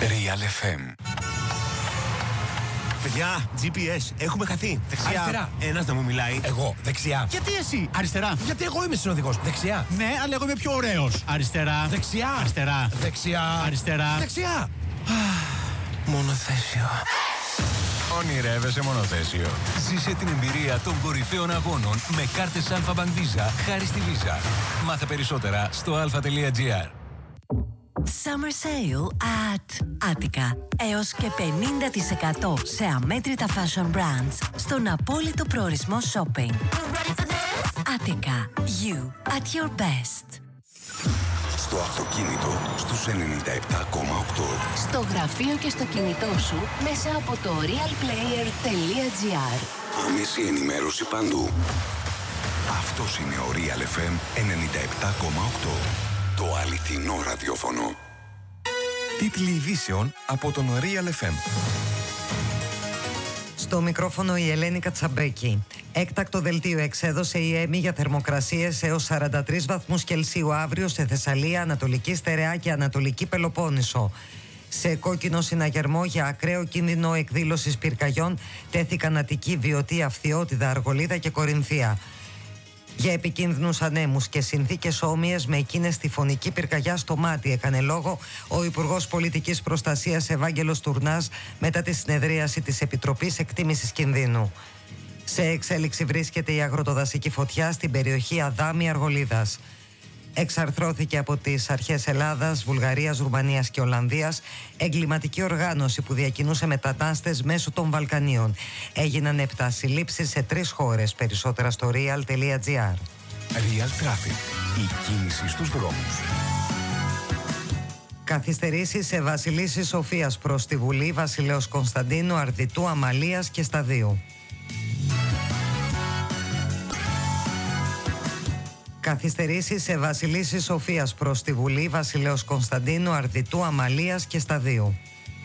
Real FM. Παιδιά, GPS, έχουμε χαθεί. Δεξιά. Αριστερά. Ένας να μου μιλάει. Εγώ, δεξιά. Γιατί εσύ, αριστερά. Γιατί εγώ είμαι συνοδηγός. Δεξιά. Ναι, αλλά εγώ είμαι πιο ωραίος. Αριστερά. Δεξιά. Αριστερά. Δεξιά. Αριστερά. Δεξιά. Μονοθέσιο. Ονειρεύεσαι μονοθέσιο. Ζήσε την εμπειρία των κορυφαίων αγώνων με κάρτες Alpha Bank Visa χάρη στη Visa. Μάθε περισσότερα στο alpha.gr. Summer Sale at Attica. Έως και 50% σε αμέτρητα fashion brands στον απόλυτο προορισμό shopping. Attica. You at your best. Στο αυτοκίνητο στους 97,8. Στο γραφείο και στο κινητό σου μέσα από το realplayer.gr. Άμεση ενημέρωση παντού. Αυτός είναι ο Real FM 97,8. Το αληθινό ραδιόφωνο. Τίτλοι ειδήσεων από τον Real FM. Στο μικρόφωνο η Ελένη Κατσαμπέκη. Έκτακτο δελτίο εξέδωσε η ΕΜΗ για θερμοκρασίες έως 43 βαθμούς Κελσίου αύριο σε Θεσσαλία, Ανατολική Στερεά και Ανατολική Πελοπόννησο. Σε κόκκινο συναγερμό για ακραίο κίνδυνο εκδήλωσης πυρκαγιών τέθηκαν Αττική, Βιωτή, Αυθιώτιδα, Αργολίδα και Κορινθία. Για επικίνδυνους ανέμους και συνθήκες όμοιες με εκείνες στη φωνική πυρκαγιά στο Μάτι έκανε λόγο ο Υπουργός Πολιτικής Προστασίας Ευάγγελος Τουρνάς μετά τη συνεδρίαση της Επιτροπής Εκτίμησης Κινδύνου. Σε εξέλιξη βρίσκεται η αγροτοδασική φωτιά στην περιοχή Αδάμη Αργολίδας. Εξαρθρώθηκε από τις αρχές Ελλάδας, Βουλγαρίας, Ρουμανίας και Ολλανδίας εγκληματική οργάνωση που διακινούσε μετανάστες μέσω των Βαλκανίων. Έγιναν 7 συλλήψεις σε 3 χώρες. Περισσότερα στο real.gr. Real Traffic. Η κίνηση στους δρόμους. Καθυστερήσεις σε Βασιλίσσης Σοφίας προς τη Βουλή, Βασιλέως Κωνσταντίνου, Αρδιτού, Αμαλίας και Σταδίου. Καθυστερήσεις σε Βασιλίσσης Σοφίας προς τη Βουλή, Βασιλέως Κωνσταντίνου, Αρδιτού, Αμαλίας και Σταδίου.